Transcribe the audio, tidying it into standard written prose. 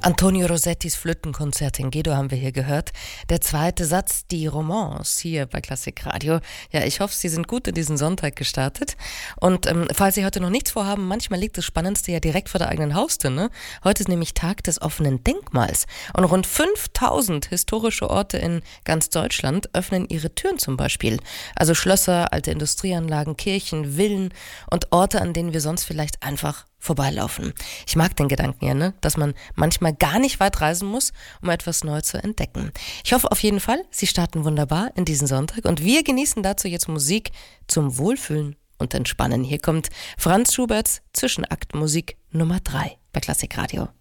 Antonio Rosettis Flötenkonzert in G-Dur haben wir hier gehört. Der zweite Satz, die Romance, hier bei Klassikradio. Ja, ich hoffe, Sie sind gut in diesen Sonntag gestartet. Und falls Sie heute noch nichts vorhaben, manchmal liegt das Spannendste ja direkt vor der eigenen Haustür, ne? Heute ist nämlich Tag des offenen Denkmals. Und rund 5000 historische Orte in ganz Deutschland öffnen ihre Türen zum Beispiel. Also Schlösser, alte Industrieanlagen, Kirchen, Villen und Orte, an denen wir sonst vielleicht einfach vorbeilaufen. Ich mag den Gedanken ja, ne? Dass man manchmal gar nicht weit reisen muss, um etwas neu zu entdecken. Ich hoffe auf jeden Fall, Sie starten wunderbar in diesen Sonntag und wir genießen dazu jetzt Musik zum Wohlfühlen und Entspannen. Hier kommt Franz Schuberts Zwischenaktmusik Nummer 3 bei Klassikradio.